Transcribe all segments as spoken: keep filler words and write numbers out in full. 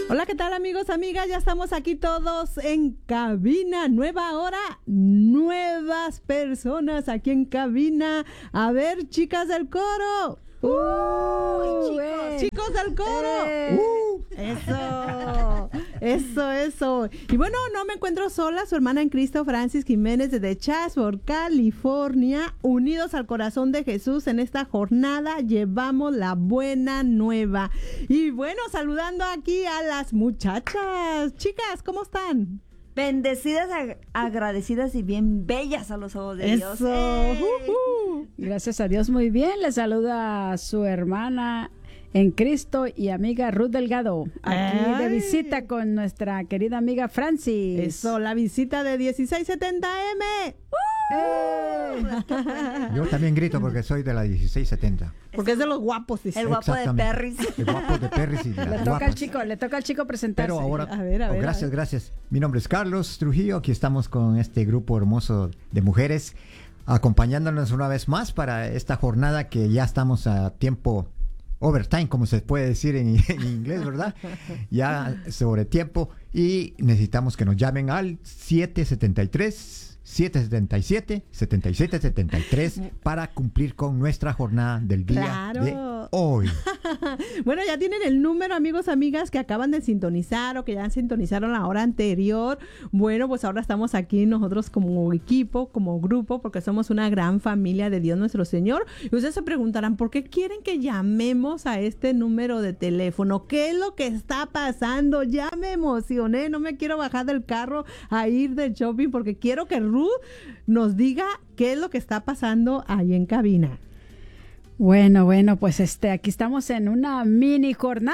Hola, ¿qué tal, amigos, amigas? Ya estamos aquí todos en cabina. Nueva hora, nuevas personas aquí en cabina. A ver, chicas del coro. ¡Uh! Chicos. ¡Chicos del coro! Eh. ¡Uh! Eso, eso, eso. Y bueno, no me encuentro sola, su hermana en Cristo, Francis Jiménez, desde Chatsworth, California, unidos al corazón de Jesús. En esta jornada llevamos la buena nueva. Y bueno, saludando aquí a las muchachas. Chicas, ¿cómo están? Bendecidas, ag- agradecidas y bien bellas a los ojos de Dios. Eso. ¡Ey! Uh-huh. Gracias a Dios, muy bien. Le saluda a su hermana en Cristo y amiga Ruth Delgado, aquí Ay. de visita con nuestra querida amiga Francis. Eso, la visita de dieciséis setenta eme. ¡Eh! Yo también grito porque soy de la dieciséis setenta. Porque es de los guapos, dice. El guapo de Exactamente. Perris. El guapo de Perris y de Le las toca al guapas. chico, le toca al chico presentarse. Pero ahora, A ver, a oh, ver, a gracias, ver. gracias. Mi nombre es Carlos Trujillo. Aquí estamos con este grupo hermoso de mujeres, acompañándonos una vez más para esta jornada que ya estamos a tiempo overtime, como se puede decir en, en inglés, ¿verdad? Ya sobre tiempo, y necesitamos que nos llamen al siete siete tres, siete siete siete, siete siete siete tres para cumplir con nuestra jornada del día Claro. de hoy. Bueno, ya tienen el número, amigos, amigas, que acaban de sintonizar o que ya sintonizaron la hora anterior. Bueno, pues ahora estamos aquí nosotros como equipo, como grupo, porque somos una gran familia de Dios nuestro Señor. Y ustedes se preguntarán, ¿por qué quieren que llamemos a este número de teléfono? ¿Qué es lo que está pasando? Ya me emocioné, no me quiero bajar del carro a ir de shopping porque quiero que Ruth nos diga qué es lo que está pasando ahí en cabina. Bueno, bueno, pues este, aquí estamos en una mini jornada,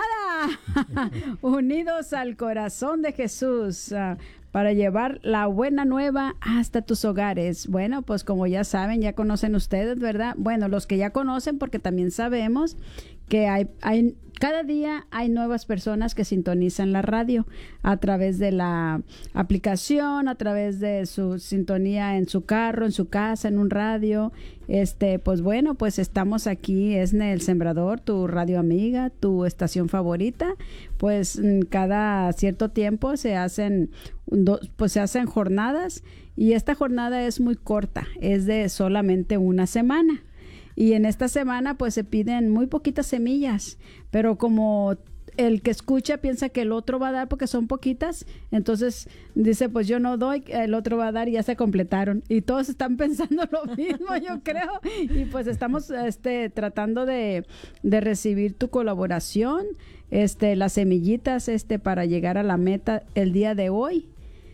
unidos al corazón de Jesús, uh, para llevar la buena nueva hasta tus hogares. Bueno, pues como ya saben, ya conocen ustedes, ¿verdad? Bueno, los que ya conocen, porque también sabemos que hay, hay cada día hay nuevas personas que sintonizan la radio a través de la aplicación, a través de su sintonía en su carro, en su casa, en un radio. Este, pues bueno, pues estamos aquí, Esne el Sembrador, tu radio amiga, tu estación favorita. Pues cada cierto tiempo se hacen, pues se hacen jornadas, y esta jornada es muy corta, es de solamente una semana. Y en esta semana pues se piden muy poquitas semillas, pero como el que escucha piensa que el otro va a dar porque son poquitas, entonces dice, pues yo no doy, el otro va a dar, y ya se completaron. Y todos están pensando lo mismo, yo creo. Y pues estamos este, tratando de, de recibir tu colaboración, este, las semillitas este, para llegar a la meta el día de hoy.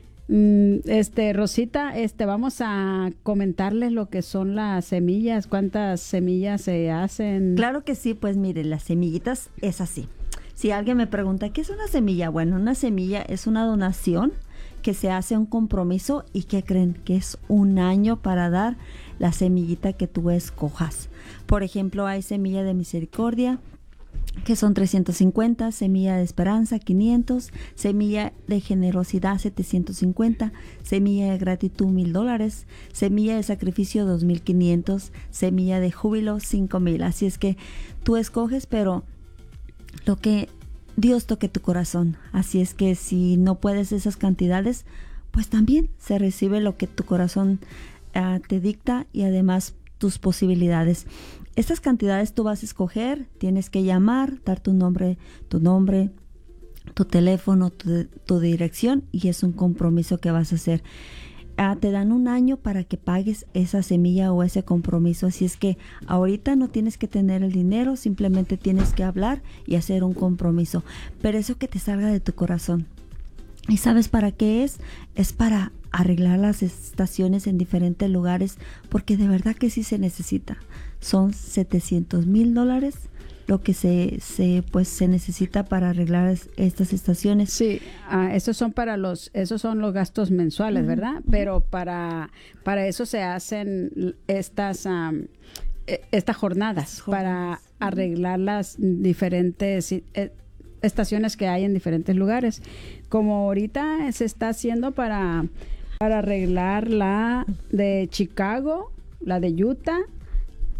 Este, Rosita, este, vamos a comentarles lo que son las semillas, cuántas semillas se hacen. Claro que sí, pues mire, las semillitas es así. Si alguien me pregunta, ¿qué es una semilla? Bueno, una semilla es una donación que se hace un compromiso, y ¿qué creen? Que es un año para dar la semillita que tú escojas. Por ejemplo, hay semilla de misericordia, que son trescientos cincuenta, semilla de esperanza quinientos, semilla de generosidad setecientos cincuenta, semilla de gratitud mil dólares, semilla de sacrificio dos mil quinientos, semilla de júbilo cinco mil. Así es que tú escoges, pero lo que Dios toque tu corazón. Así es que si no puedes esas cantidades, pues también se recibe lo que tu corazón uh, te dicta, y además tus posibilidades. Estas cantidades tú vas a escoger, tienes que llamar, dar tu nombre, tu nombre, tu teléfono, tu, tu dirección, y es un compromiso que vas a hacer. Ah, te dan un año para que pagues esa semilla o ese compromiso, así es que ahorita no tienes que tener el dinero, simplemente tienes que hablar y hacer un compromiso, pero eso que te salga de tu corazón. ¿Y sabes para qué es? Es para arreglar las estaciones en diferentes lugares, porque de verdad que sí se necesita. Son setecientos mil dólares lo que se, se pues se necesita para arreglar estas estaciones. Sí, uh, esos son para los, esos son los gastos mensuales, uh-huh, ¿verdad? Uh-huh. Pero para, para eso se hacen estas, um, estas jornadas, jornadas, para arreglar las diferentes eh, estaciones que hay en diferentes lugares. Como ahorita se está haciendo para, para arreglar la de Chicago, la de Utah,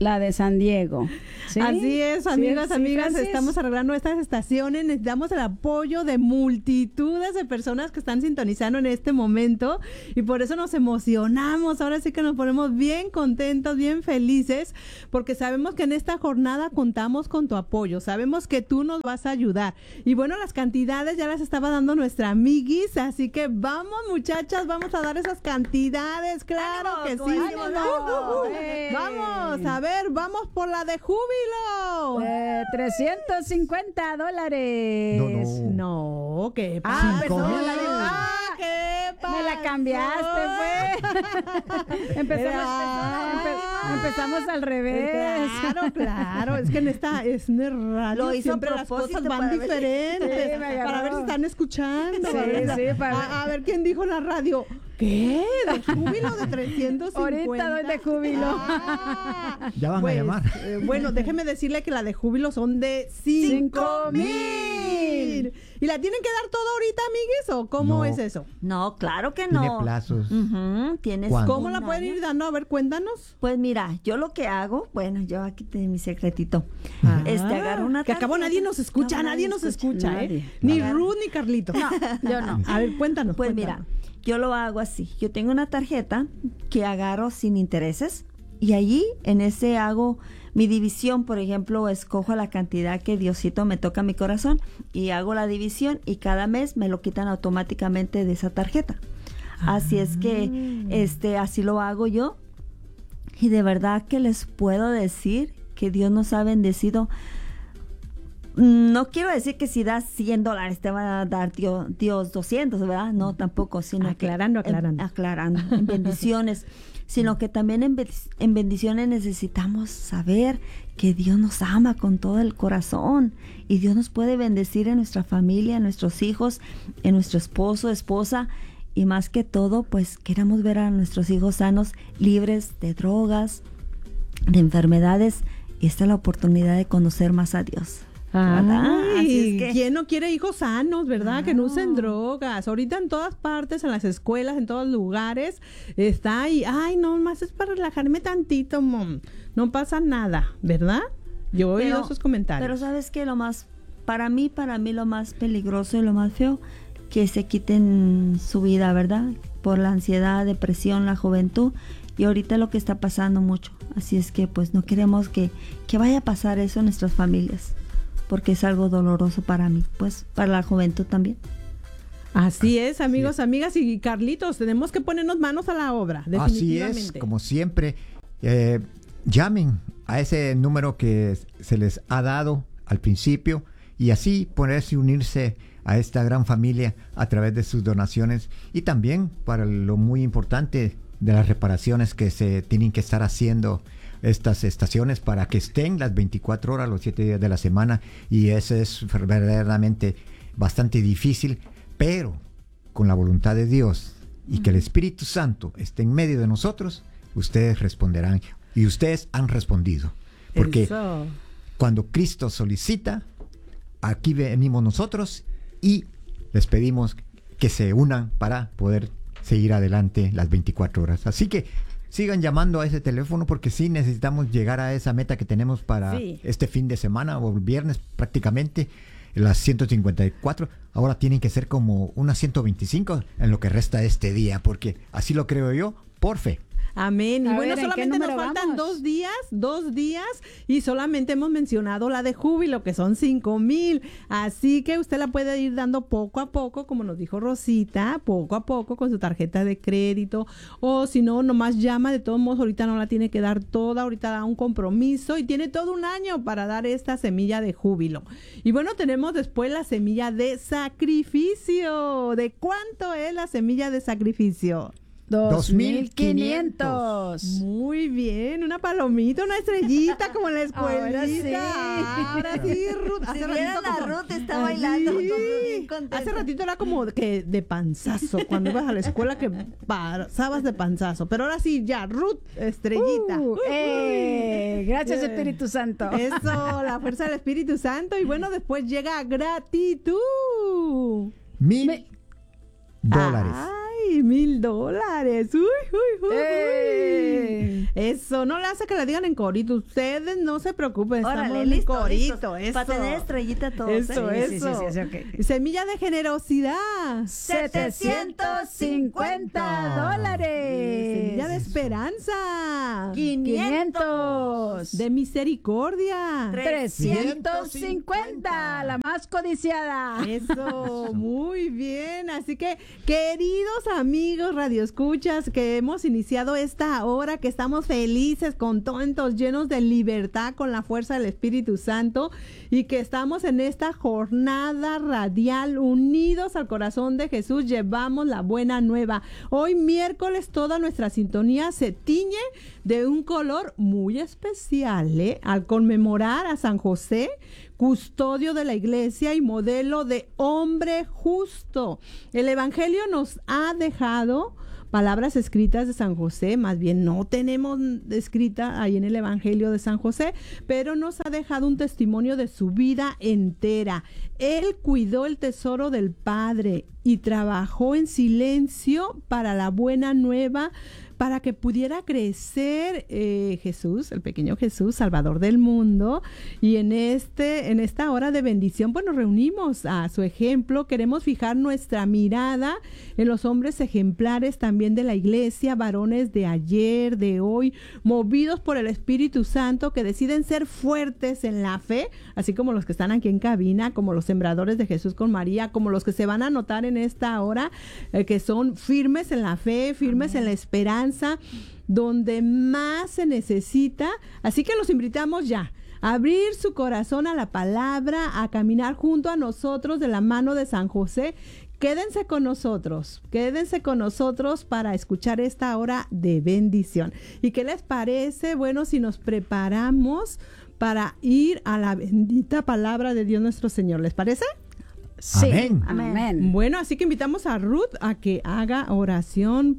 La de San Diego. ¿Sí? Así es, ¿Sí, amigas, sí, amigas, Francis? estamos arreglando estas estaciones, necesitamos el apoyo de multitudes de personas que están sintonizando en este momento y por eso nos emocionamos, ahora sí que nos ponemos bien contentos, bien felices, porque sabemos que en esta jornada contamos con tu apoyo, sabemos que tú nos vas a ayudar y bueno, las cantidades ya las estaba dando nuestra amiguis, así que vamos muchachas, vamos a dar esas cantidades, claro ¡Ánimo, que sí, ánimo! Uh, uh, uh. ¡Eh! Vamos, a ver, vamos por la de júbilo. Eh, trescientos cincuenta dólares. No, no. No, ¿qué Ah, pasa? Cinco perdón, mil. la de- Ah, ¿qué pasa? Me la cambiaste, pues. empezamos, Ah. empe- empezamos al revés. Claro, claro, es que en esta es en el radio Lo hizo a siempre las propósito cosas van para ver si- diferentes, Sí, me agarró. para ver si están escuchando. Sí, a, ver, sí, para ver. a, a ver quién dijo en la radio. ¿Qué? ¿De júbilo de trescientos cincuenta? Ahorita doy de júbilo. Ah, Ya van a pues, llamar. eh, bueno, déjeme decirle que la de júbilo son de cinco Cinco mil. mil. ¿Y la tienen que dar todo ahorita, amigues? ¿O cómo No. es eso? No, claro que Tiene no. plazos. Ujú, tienes ¿Cuándo? ¿Cómo la un pueden año. ir dando? A ver, cuéntanos. Pues mira, yo lo que hago, bueno, yo aquí tengo mi secretito. Ah, este, agarro una que acabó tarjeta. nadie nos escucha, No, nadie nos escucha, Nadie. ¿eh? Ni Agarra- Ruth ni Carlito. Yo no. A ver, cuéntanos. Pues cuéntanos. mira, yo lo hago así. Yo tengo una tarjeta que agarro sin intereses y allí en ese hago mi división. Por ejemplo, escojo la cantidad que Diosito me toca mi corazón y hago la división y cada mes me lo quitan automáticamente de esa tarjeta. Así es que este así lo hago yo y de verdad que les puedo decir que Dios nos ha bendecido. No quiero decir que si das cien dólares te va a dar Dios, Dios doscientos, ¿verdad? No, tampoco, sino Aclarando, que, aclarando. En, aclarando, en bendiciones, sino que también en, bendic- en bendiciones necesitamos saber que Dios nos ama con todo el corazón y Dios nos puede bendecir en nuestra familia, en nuestros hijos, en nuestro esposo, esposa y más que todo, pues queremos ver a nuestros hijos sanos, libres de drogas, de enfermedades y esta es la oportunidad de conocer más a Dios. ¿Verdad? Ay, Así es que- ¿quién no quiere hijos sanos, verdad? Que no usen Claro. drogas. Ahorita en todas partes, en las escuelas, en todos lugares, está ahí. Ay, no, más es para relajarme tantito, mom. No pasa nada, ¿verdad? Yo he oído Pero- esos comentarios. Pero sabes que lo más, para mí, para mí lo más peligroso y lo más feo, que se quiten su vida, ¿verdad? Por la ansiedad, depresión, la juventud. Y ahorita lo que está pasando mucho. Así es que pues no queremos que, que vaya a pasar eso en nuestras familias. Porque es algo doloroso para mí, pues para la juventud también. Así es, amigos, amigas y Carlitos, tenemos que ponernos manos a la obra, Así definitivamente. es, como siempre. eh, llamen a ese número que se les ha dado al principio y así poderse unirse a esta gran familia a través de sus donaciones y también para lo muy importante de las reparaciones que se tienen que estar haciendo estas estaciones para que estén las veinticuatro horas, los siete días de la semana y eso es verdaderamente bastante difícil, pero con la voluntad de Dios y que el Espíritu Santo esté en medio de nosotros, ustedes responderán y ustedes han respondido, porque Eso. cuando Cristo solicita, aquí venimos nosotros y les pedimos que se unan para poder seguir adelante las veinticuatro horas. Así que sigan llamando a ese teléfono porque sí necesitamos llegar a esa meta que tenemos para Sí. este fin de semana o el viernes prácticamente, las ciento cincuenta y cuatro. Ahora tienen que ser como unas ciento veinticinco en lo que resta de este día, porque así lo creo yo, por fe. Amén. Y A bueno, ver, ¿en qué solamente nos número faltan vamos? dos días, dos días, y solamente hemos mencionado la de júbilo, que son cinco mil. Así que usted la puede ir dando poco a poco, como nos dijo Rosita, poco a poco con su tarjeta de crédito, o si no, nomás llama, de todos modos, ahorita no la tiene que dar toda, ahorita da un compromiso y tiene todo un año para dar esta semilla de júbilo. Y bueno, tenemos después la semilla de sacrificio. ¿De cuánto es la semilla de sacrificio? Dos mil quinientos. Muy bien, una palomita, una estrellita como en la escuelita. Ahora sí. Ahora sí, Ruth. Si vieran a como- Ruth, está bailando, Sí. con- bien contenta. Hace ratito era como que de panzazo, cuando ibas a la escuela que pasabas de panzazo. Pero ahora sí, ya, Ruth, estrellita. Uh, Uy. eh, gracias, Bien. Espíritu Santo. Eso, la fuerza del Espíritu Santo. Y bueno, después llega gratitud. Mil Me- dólares. Ay, Mil dólares. Uy, uy, uy, ¡Eh! uy. Eso, no le hace que le digan en corito. Ustedes no se preocupen, Órale, estamos en listo, corito. listo. Eso. Para tener estrellita todos. Eso, ¿eh? Sí, sí, eso. sí, sí, sí, ok. Semilla de generosidad. setecientos cincuenta dólares. Semilla de esperanza. quinientos. De misericordia. trescientos cincuenta. La más codiciada. Eso, muy bien. Así que, queridos amigos radioescuchas, que hemos iniciado esta hora, que estamos felices, contentos, llenos de libertad con la fuerza del Espíritu Santo, y que estamos en esta jornada radial unidos al corazón de Jesús, llevamos la buena nueva. Hoy miércoles toda nuestra sintonía se tiñe de un color muy especial, ¿eh? Al conmemorar a San José, custodio de la iglesia y modelo de hombre justo. El Evangelio nos ha dejado palabras escritas de San José, más bien no tenemos escrita ahí en el Evangelio de San José, pero nos ha dejado un testimonio de su vida entera. Él cuidó el tesoro del Padre y trabajó en silencio para la buena nueva, para que pudiera crecer eh, Jesús, el pequeño Jesús, Salvador del mundo. Y en este, en esta hora de bendición, pues nos reunimos a su ejemplo. Queremos fijar nuestra mirada en los hombres ejemplares también de la iglesia, varones de ayer, de hoy, movidos por el Espíritu Santo, que deciden ser fuertes en la fe, así como los que están aquí en cabina, como los sembradores de Jesús con María, como los que se van a anotar en esta hora, eh, que son firmes en la fe, firmes Amén. En la esperanza, donde más se necesita. Así que los invitamos ya a abrir su corazón a la palabra, a caminar junto a nosotros de la mano de San José. Quédense con nosotros, quédense con nosotros para escuchar esta hora de bendición. ¿Y qué les parece? Bueno, si nos preparamos para ir a la bendita palabra de Dios nuestro Señor, ¿les parece? Sí, Amén. amén. Bueno, así que invitamos a Ruth a que haga oración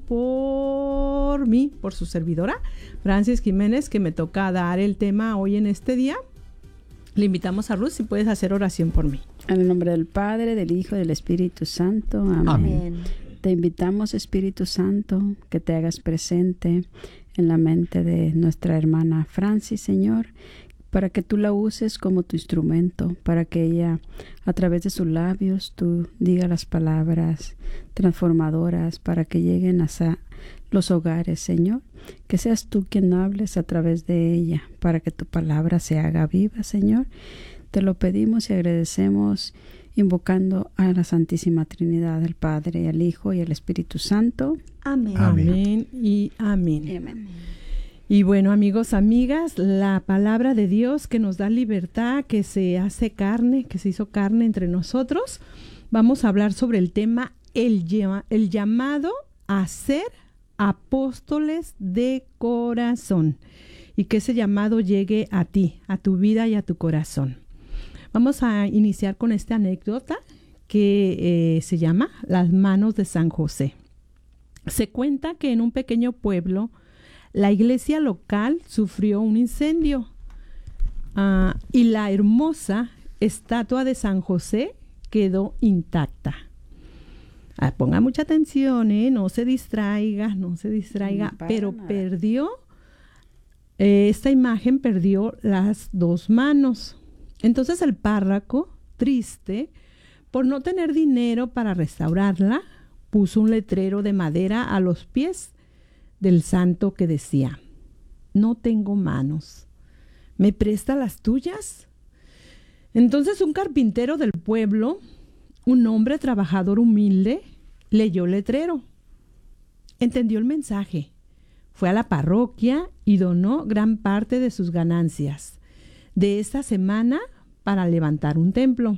por mí, por su servidora, Francis Jiménez, que me toca dar el tema hoy en este día. Le invitamos a Ruth, si puedes hacer oración por mí. En el nombre del Padre, del Hijo y del Espíritu Santo. Amén. Amén. Te invitamos, Espíritu Santo, que te hagas presente en la mente de nuestra hermana Francis, Señor, para que tú la uses como tu instrumento, para que ella, a través de sus labios, tú diga las palabras transformadoras, para que lleguen hasta los hogares, Señor. Que seas tú quien hables a través de ella, para que tu palabra se haga viva, Señor. Te lo pedimos y agradecemos, invocando a la Santísima Trinidad, el Padre, el Hijo y el Espíritu Santo. Amén. Amén. Amén y amén. Amén. Y bueno, amigos, amigas, la palabra de Dios que nos da libertad, que se hace carne, que se hizo carne entre nosotros. Vamos a hablar sobre el tema el, llama, el llamado a ser apóstoles de corazón, y que ese llamado llegue a ti, a tu vida y a tu corazón. Vamos a iniciar con esta anécdota que eh, se llama Las manos de San José. Se cuenta que en un pequeño pueblo la iglesia local sufrió un incendio uh, y la hermosa estatua de San José quedó intacta. Ah, ponga mucha atención, ¿eh? No se distraiga, no se distraiga, No, pero nada. perdió, eh, esta imagen perdió las dos manos. Entonces el párroco, triste por no tener dinero para restaurarla, puso un letrero de madera a los pies del santo que decía: no tengo manos, ¿me presta las tuyas? Entonces un carpintero del pueblo, un hombre trabajador humilde, leyó el letrero, entendió el mensaje, fue a la parroquia y donó gran parte de sus ganancias de esta semana para levantar un templo.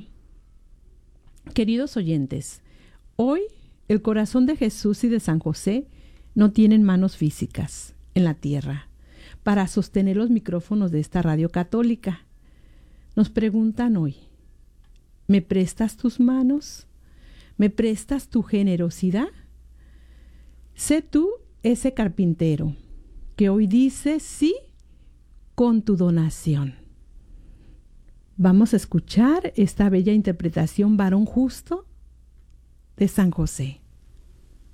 Queridos oyentes, hoy el corazón de Jesús y de San José no tienen manos físicas en la tierra para sostener los micrófonos de esta radio católica. Nos preguntan hoy: ¿me prestas tus manos? ¿Me prestas tu generosidad? Sé tú ese carpintero que hoy dice sí con tu donación. Vamos a escuchar esta bella interpretación, varón justo, de San José.